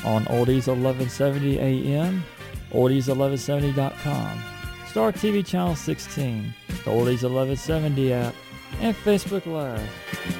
on Oldies 1170 AM, oldies1170.com, Star TV Channel 16, the Oldies 1170 app, and Facebook Live.